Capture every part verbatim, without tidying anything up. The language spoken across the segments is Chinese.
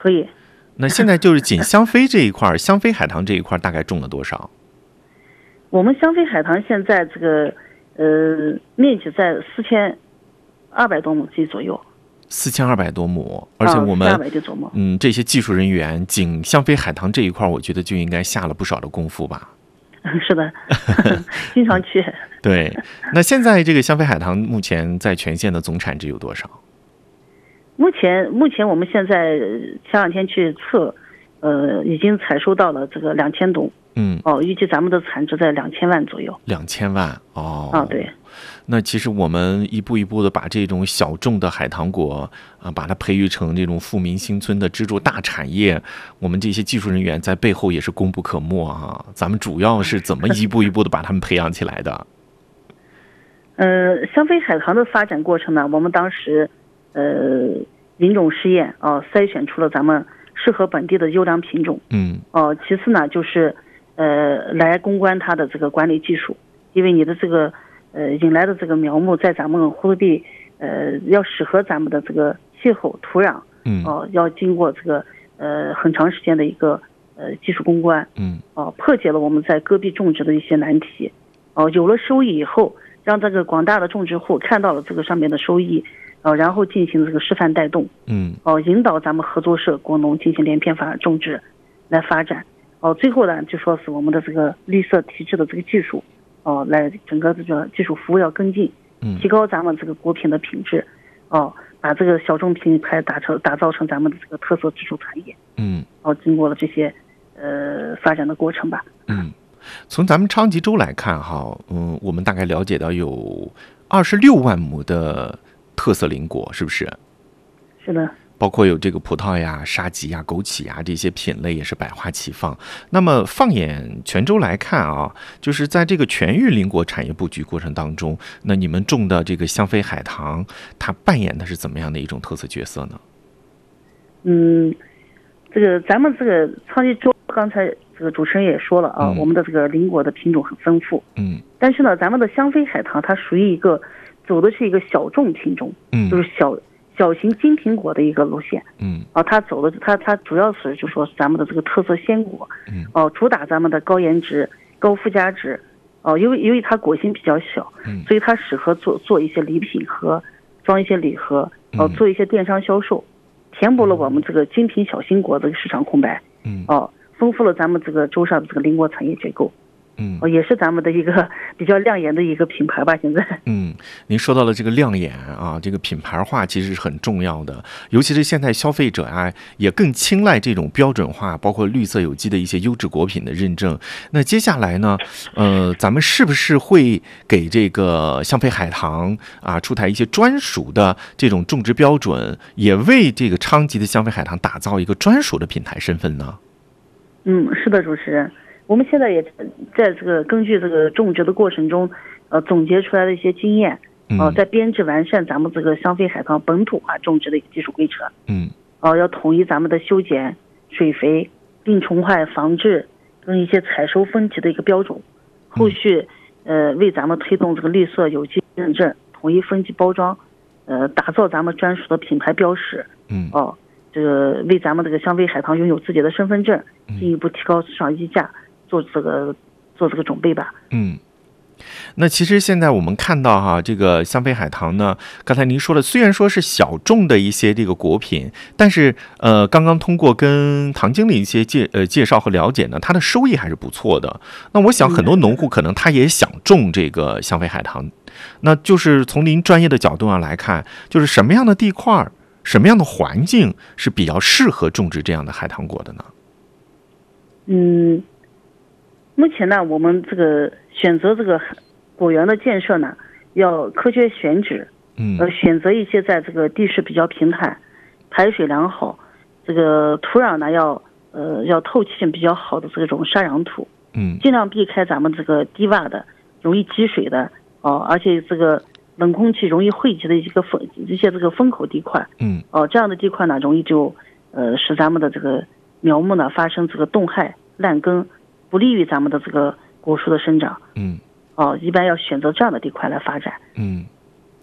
可以。 那现在就是仅香妃这一块，香妃海棠这一块大概种了多少？ 我们香妃海棠现在这个呃面积在四千二百多亩地左右。 四千二百多亩，而且我们、 啊、 嗯这些技术人员仅香妃海棠这一块，我觉得就应该下了不少的功夫吧。 是的，经常去。 对，那现在这个香妃海棠目前在全县的总产值有多少？ 目前目前我们现在前两天去测，呃，已经采收到了这个两千吨。 嗯， 哦，预计咱们的产值在两千万左右。 两千万哦。 啊，对。 那其实我们一步一步的把这种小众的海棠果啊，把它培育成这种富民新村的支柱大产业，我们这些技术人员在背后也是功不可没啊。咱们主要是怎么一步一步的把他们培养起来的？ 呃，香妃海棠的发展过程呢，我们当时呃品种试验啊、呃，筛选出了咱们适合本地的优良品种。 嗯。 哦、呃，其次呢，就是呃来攻关它的这个管理技术，因为你的这个。呃，引来的这个苗木在咱们呼伦地，呃，要适合咱们的这个气候、土壤， 嗯， 哦、呃，要经过这个呃很长时间的一个呃技术攻关， 嗯， 哦、呃，破解了我们在戈壁种植的一些难题，哦、呃，有了收益以后，让这个广大的种植户看到了这个上面的收益，呃，然后进行这个示范带动， 嗯， 哦、呃，引导咱们合作社果农进行连片法种植来发展，哦、呃，最后呢，就说是我们的这个绿色提质的这个技术。哦，来整个这个技术服务要跟进，提高咱们这个果品的品质，哦，把这个小众品牌打成打造成咱们的这个特色支柱产业。 嗯， 哦，经过了这些呃发展的过程吧。 嗯，从咱们昌吉州来看哈，嗯，我们大概了解到有二十六万亩的特色林果，是不是？ 是的。 包括有这个葡萄呀、沙棘呀、枸杞呀这些品类也是百花齐放。那么放眼全州来看啊，就是在这个全域林果产业布局过程当中，那你们种的这个香妃海棠，它扮演的是怎么样的一种特色角色呢？ 嗯，这个咱们这个昌吉州刚才这个主持人也说了啊，嗯、我们的这个林果的品种很丰富。 嗯。 但是呢，咱们的香妃海棠它属于一个走的是一个小众品种， 嗯， 就是小。小型金苹果的一个路线， 嗯， 啊，它走的它它主要是就说咱们的这个特色鲜果， 嗯， 哦、啊，主打咱们的高颜值、高附加值，哦、啊，因为因为它果型比较小， 嗯， 所以它适合做做一些礼品盒，装一些礼盒，哦、啊，做一些电商销售，填补了我们这个精品小新果这个市场空白， 嗯， 哦、啊，丰富了咱们这个州上的这个林果产业结构。 嗯， 哦，也是咱们的一个比较亮眼的一个品牌吧，现在。 嗯，您说到了这个亮眼啊，这个品牌化其实是很重要的，尤其是现在消费者啊，也更青睐这种标准化，包括绿色有机的一些优质果品的认证。那接下来呢，呃，咱们是不是会给这个香妃海棠啊出台一些专属的这种种植标准，也为这个昌吉的香妃海棠打造一个专属的品牌身份呢？ 嗯，是的，主持人。我们现在也在这个根据这个种植的过程中，呃，总结出来的一些经验，呃，在编制完善咱们这个香妃海棠本土化种植的一个技术规则。 嗯， 哦、呃，要统一咱们的修剪、水肥、病虫害防治跟一些采收分级的一个标准。后续，呃，为咱们推动这个绿色有机认证、统一分级包装，呃，打造咱们专属的品牌标识。 嗯， 哦、呃，这个为咱们这个香妃海棠拥有自己的身份证，进一步提高市场溢价。做这个做这个准备吧。 嗯，那其实现在我们看到哈，这个香妃海棠呢，刚才您说了，虽然说是小众的一些这个果品，但是呃，刚刚通过跟唐经理一些介呃介绍和了解呢，它的收益还是不错的。那我想很多农户可能他也想种这个香妃海棠，那就是从您专业的角度上来看，就是什么样的地块、什么样的环境是比较适合种植这样的海棠果的呢？ 嗯。目前呢，我们这个选择这个果园的建设呢，要科学选址， 嗯， 呃，选择一些在这个地势比较平坦、排水良好，这个土壤呢要呃要透气性比较好的这种沙壤土， 嗯， 尽量避开咱们这个低洼的、容易积水的哦、呃，而且这个冷空气容易汇集的一个风一些这个风口地块， 嗯， 哦、呃，这样的地块呢，容易就呃使咱们的这个苗木呢发生这个冻害、烂根。不利于咱们的这个果树的生长， 嗯， 哦，一般要选择这样的地块来发展， 嗯，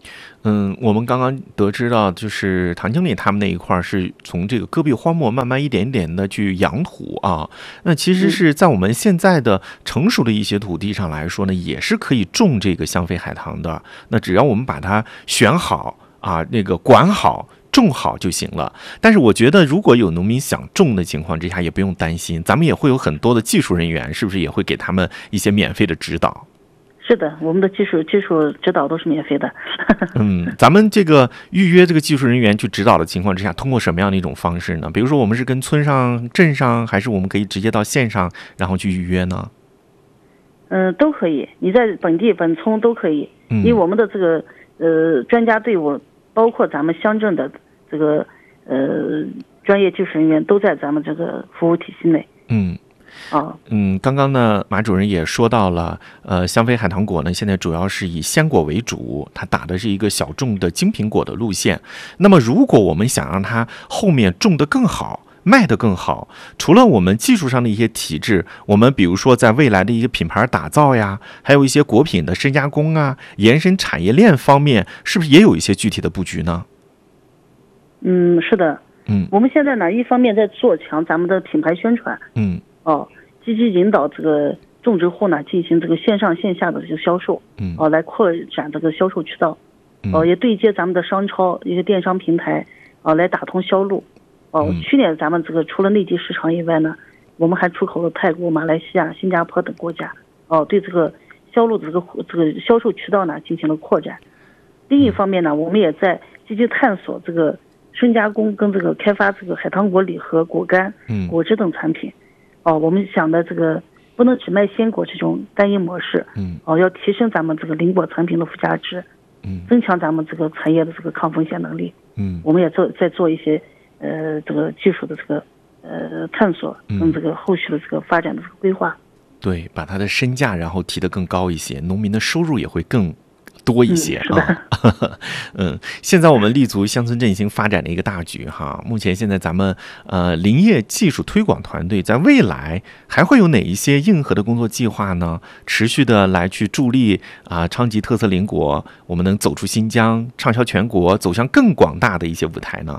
嗯，我们刚刚得知到，就是唐经理他们那一块是从这个戈壁荒漠慢慢一点点的去养土啊。那其实是在我们现在的成熟的一些土地上来说呢，也是可以种这个香妃海棠的。那只要我们把它选好啊，那个管好。种好就行了，但是我觉得如果有农民想种的情况之下，也不用担心，咱们也会有很多的技术人员，是不是也会给他们一些免费的指导？ 是的，我们的技术技术指导都是免费的。 嗯，咱们这个预约这个技术人员去指导的情况之下，通过什么样的一种方式呢？比如说我们是跟村上、镇上，还是我们可以直接到线上然后去预约呢？ 嗯、呃，都可以，你在本地本村都可以，因为我们的这个呃专家队伍，包括咱们乡镇的这个呃专业技术人员都在咱们这个服务体系内。 嗯， 啊， 嗯，刚刚呢，马主任也说到了，呃，香妃海棠果呢，现在主要是以鲜果为主，它打的是一个小众的精品果的路线。那么，如果我们想让它后面种得更好，卖得更好，除了我们技术上的一些体制，我们比如说在未来的一些品牌打造呀，还有一些果品的深加工啊，延伸产业链方面，是不是也有一些具体的布局呢？ 嗯，是的， 嗯， 我们现在呢，一方面在做强咱们的品牌宣传， 嗯， 哦，积极引导这个种植户呢进行这个线上线下的这个销售， 嗯， 哦，来扩展这个销售渠道，哦，也对接咱们的商超一个电商平台，哦，来打通销路，哦，去年咱们这个除了内地市场以外呢，我们还出口了泰国、马来西亚、新加坡等国家，哦，对这个销路的这个这个销售渠道呢进行了扩展。另一方面呢，我们也在积极探索这个深加工跟这个开发这个海棠果礼盒、果干、果汁等产品，哦，我们想的这个不能只卖鲜果这种单一模式， 嗯， 哦，要提升咱们这个零果产品的附加值， 嗯， 增强咱们这个产业的这个抗风险能力， 嗯， 我们也做在做一些呃这个技术的这个呃探索跟这个后续的这个发展的这个规划， 对，把它的身价然后提得更高一些，农民的收入也会更多一些啊。嗯，现在我们立足乡村振兴发展的一个大局哈。目前现在咱们呃林业技术推广团队在未来还会有哪一些硬核的工作计划呢？持续的来去助力啊昌吉特色林果，我们能走出新疆，畅销全国，走向更广大的一些舞台呢？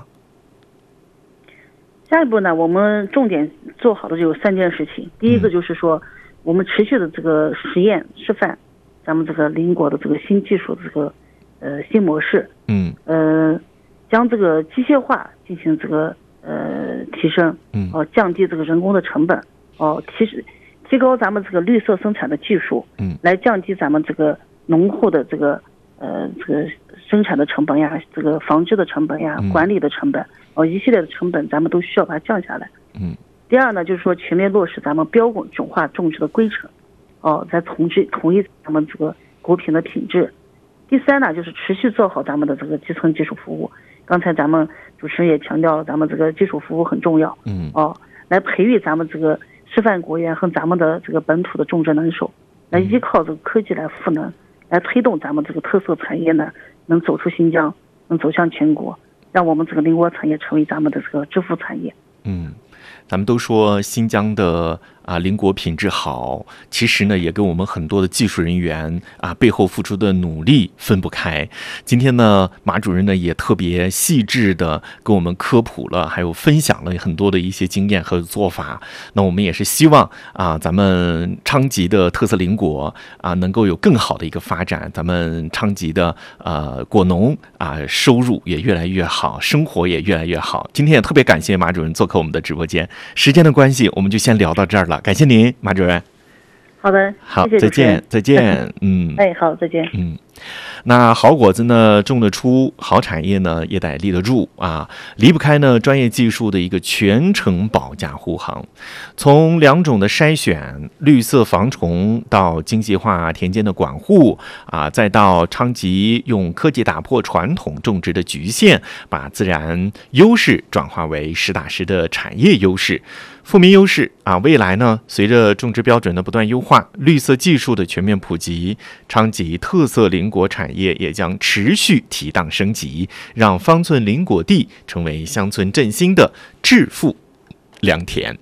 下一步呢，我们重点做好的就有三件事情。第一个就是说，我们持续的这个实验示范咱们这个林果的这个新技术的这个呃新模式， 嗯， 呃，将这个机械化进行这个呃提升， 嗯， 哦、呃，降低这个人工的成本，哦、呃，提升提高咱们这个绿色生产的技术， 嗯， 来降低咱们这个农户的这个呃这个生产的成本呀，这个防治的成本呀，管理的成本，哦、呃，一系列的成本咱们都需要把它降下来。 嗯， 第二呢，就是说全面落实咱们标准化种植的规程。哦，在统治统一咱们这个果品的品质。第三呢，就是持续做好咱们的这个基层技术服务。刚才咱们主持人也强调了，咱们这个技术服务很重要。 嗯， 哦，来培育咱们这个示范果园和咱们的这个本土的种植能手，来依靠这个科技来赋能，来推动咱们这个特色产业呢能走出新疆，能走向全国，让我们这个林果产业成为咱们的这个支付产业。 嗯，咱们都说新疆的啊林果品质好，其实呢也跟我们很多的技术人员啊背后付出的努力分不开。今天呢，马主任呢也特别细致的跟我们科普了，还有分享了很多的一些经验和做法。那我们也是希望啊，咱们昌吉的特色林果啊能够有更好的一个发展，咱们昌吉的呃果农啊收入也越来越好，生活也越来越好。今天也特别感谢马主任做客我们的直播间，时间的关系，我们就先聊到这儿了。感谢您，马主任。 好的， 好， 谢谢再见，再见。嗯， 哎，好，再见。 嗯。那好果子呢种得出，好产业呢也得立得住啊，离不开呢专业技术的一个全程保驾护航。从两种的筛选、绿色防虫到经济化田间的管护啊，再到昌吉用科技打破传统种植的局限，把自然优势转化为实打实的产业优势。富民优势啊，未来呢，随着种植标准的不断优化，绿色技术的全面普及，昌吉特色林果产业也将持续提档升级，让方寸林果地成为乡村振兴的致富良田。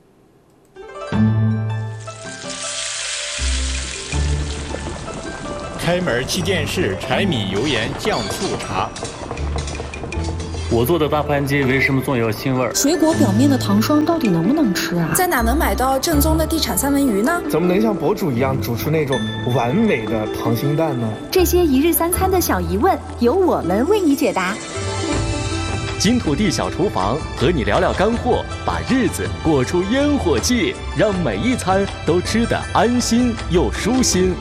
开门七件事：柴米油盐酱醋茶。 我做的大盘鸡为什么总有腥味儿？ 水果表面的糖霜到底能不能吃啊？ 在哪能买到正宗的地产三文鱼呢？ 怎么能像博主一样煮出那种完美的溏心蛋呢？ 这些一日三餐的小疑问，由我们为你解答。 金土地小厨房和你聊聊干货，把日子过出烟火气，让每一餐都吃得安心又舒心。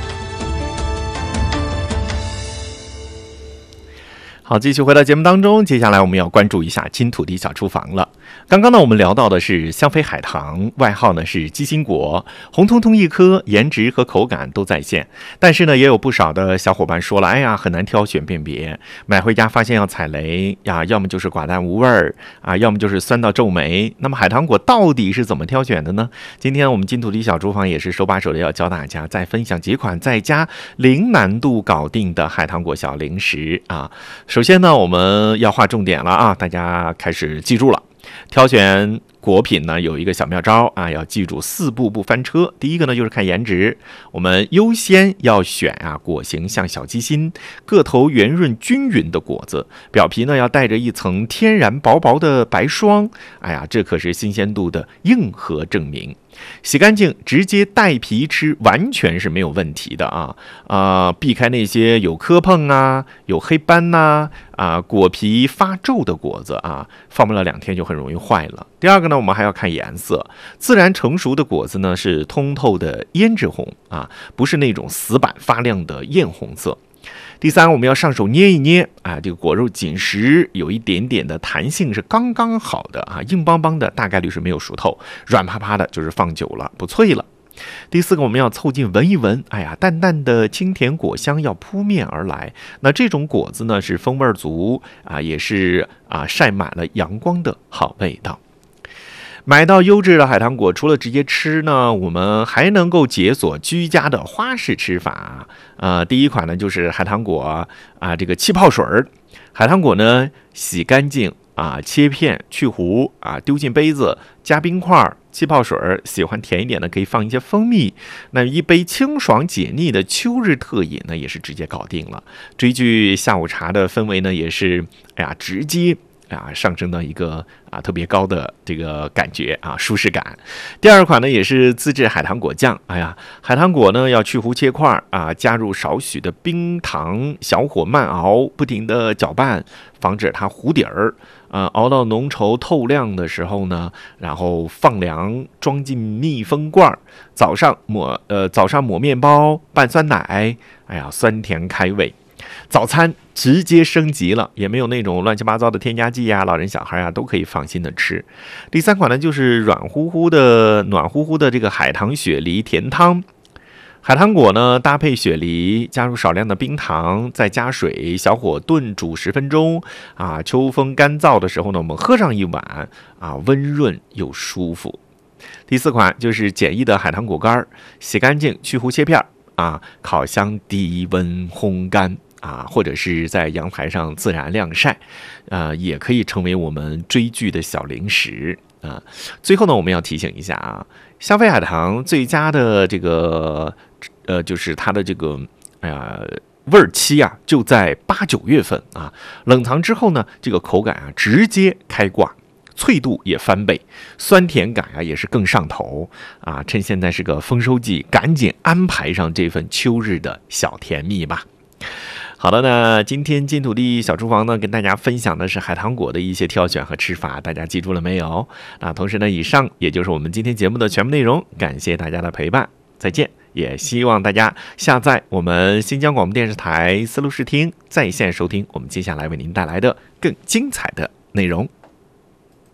好，继续回到节目当中，接下来我们要关注一下金土地小厨房了。刚刚呢，我们聊到的是香妃海棠，外号呢是鸡心果，红彤彤一颗，颜值和口感都在线。但是呢，也有不少的小伙伴说了，哎呀，很难挑选辨别，买回家发现要踩雷呀，要么就是寡淡无味儿啊，要么就是酸到皱眉。那么海棠果到底是怎么挑选的呢？今天我们金土地小厨房也是手把手的要教大家再分享几款在家零难度搞定的海棠果小零食啊。首先呢，我们要划重点了啊，大家开始记住了。挑选果品呢有一个小妙招啊，要记住四步不翻车。第一个呢就是看颜值，我们优先要选啊果形像小鸡心、个头圆润均匀的果子，表皮呢要带着一层天然薄薄的白霜。哎呀，这可是新鲜度的硬核证明。洗干净直接带皮吃完全是没有问题的啊啊、呃！避开那些有磕碰啊、有黑斑呐啊、果皮发皱的果子啊，放不了两天就很容易坏了。第二个呢，我们还要看颜色，自然成熟的果子呢是通透的胭脂红啊，不是那种死板发亮的艳红色。第三，我们要上手捏一捏啊，这个果肉紧实，有一点点的弹性是刚刚好的啊，硬邦邦的大概率是没有熟透，软趴趴的就是放久了不脆了。第四个，我们要凑近闻一闻，哎呀，淡淡的清甜果香要扑面而来。那这种果子呢是风味足啊，也是啊晒满了阳光的好味道。买到优质的海棠果，除了直接吃呢，我们还能够解锁居家的花式吃法。呃，第一款呢就是海棠果啊，这个气泡水儿。海棠果呢洗干净啊，切片去核啊，丢进杯子，加冰块、气泡水儿。喜欢甜一点的可以放一些蜂蜜。那一杯清爽解腻的秋日特饮呢，也是直接搞定了。追剧下午茶的氛围呢，也是哎呀直接。啊，上升到一个啊特别高的这个感觉啊，舒适感。第二款呢也是自制海棠果酱，哎呀，海棠果呢要去核切块啊，加入少许的冰糖，小火慢熬，不停的搅拌，防止它糊底儿。呃，熬到浓稠透亮的时候呢，然后放凉，装进密封罐，早上抹呃早上抹面包，拌酸奶，哎呀，酸甜开胃。早餐直接升级了，也没有那种乱七八糟的添加剂呀，老人小孩啊都可以放心的吃。第三款呢就是软乎乎的暖乎乎的这个海棠雪梨甜汤。海棠果呢搭配雪梨，加入少量的冰糖，再加水，小火炖煮十分钟啊。秋风干燥的时候呢，我们喝上一碗啊，温润又舒服。第四款就是简易的海棠果干，洗干净去核切片啊，烤箱低温烘干啊，或者是在阳台上自然晾晒，呃，也可以成为我们追剧的小零食啊。最后呢，我们要提醒一下啊，香妃海棠最佳的这个呃，就是它的这个哎呀味儿期啊，就在八九月份啊，冷藏之后呢，这个口感啊直接开挂。脆度也翻倍，酸甜感啊也是更上头啊！趁现在是个丰收季，赶紧安排上这份秋日的小甜蜜吧。好的，那今天金土地小厨房呢，跟大家分享的是海棠果的一些挑选和吃法，大家记住了没有？那同时呢，以上也就是我们今天节目的全部内容，感谢大家的陪伴，再见！也希望大家下载我们新疆广播电视台丝路视听，在线收听我们接下来为您带来的更精彩的内容。